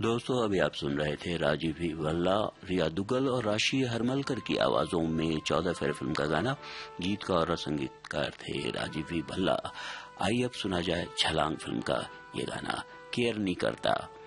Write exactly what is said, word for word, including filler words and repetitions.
दोस्तों, अभी आप सुन रहे थे राजीव भी भल्ला, रिया दुग्गल और राशि हरमलकर की आवाजों में चौदह फेर फिल्म का गाना। गीतकार और संगीतकार थे राजीव भी भल्ला। आइए अब सुना जाए छलांग फिल्म का ये गाना, केयर नहीं करता।